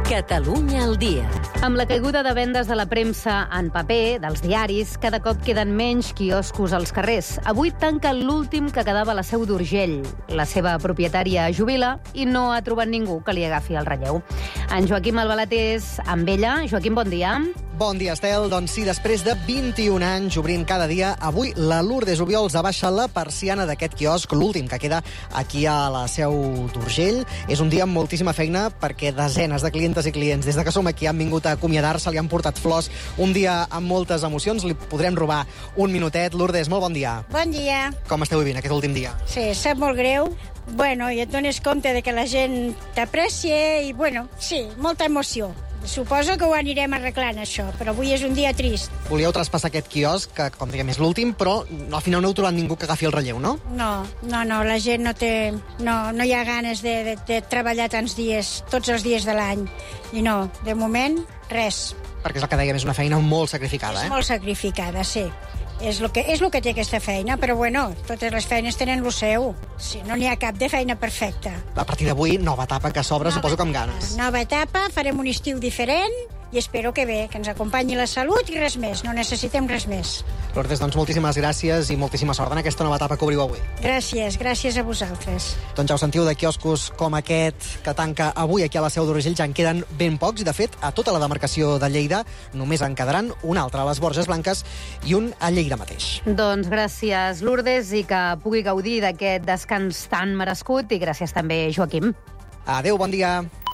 Catalunya al dia. Amb la caiguda de vendes de la premsa en paper, dels diaris, cada cop queden menys quioscos als carrers. Avui tanca l'últim que quedava a la Seu d'Urgell. La seva propietària jubila i no ha trobat ningú que li agafi el relleu. En Joaquim Albalat és amb ella. Joaquim, bon dia. Bon dia, Estel. Doncs sí, després de 21 anys obrint cada dia, avui la Lourdes Obiols abaixa la persiana d'aquest quiosc, l'últim que queda aquí a la Seu d'Urgell. És un dia amb moltíssima feina perquè desenes de clientes i clients, des de que som aquí, han vingut a acomiadar-se, li han portat flors. Un dia amb moltes emocions, li podrem robar un minutet. Lourdes, molt bon dia. Bon dia. Com esteu vivint aquest últim dia? Sí, sap molt greu. Bueno, i et dones compte de que la gent t'aprecia i, bueno, sí, molta emoció. Suposo que ho anirem arreglant, això, però avui és un dia trist. Volíeu traspassar aquest quiosc, que, com diguem, és l'últim, però al final no heu trobat ningú que agafi el relleu, no? No, la gent no té... No hi ha ganes de treballar tants dies, tots els dies de l'any. I no, de moment, res. Perquè és el que dèiem, és una feina molt sacrificada, És molt sacrificada, sí. És el que té aquesta feina, però bueno, totes les feines tenen lo seu. Sí, no n'hi ha cap de feina perfecta. A partir d'avui, nova etapa que s'obre, suposo que amb ganes. Nova etapa, farem un estiu diferent i espero que bé, que ens acompanyi la salut i res més, no necessitem res més. Lourdes, doncs moltíssimes gràcies i moltíssima sort en aquesta nova etapa que obriu avui. Gràcies a vosaltres. Doncs ja ho sentiu, de quioscos com aquest que tanca avui aquí a la Seu d'Urgell ja en queden ben pocs i, de fet, a tota la demarcació de Lleida només en quedaran un altre a les Borges Blanques i un a Lleida mateix. Doncs gràcies, Lourdes, i que pugui gaudir d'aquest descans tan merescut, i gràcies també, Joaquim. Adéu, bon dia.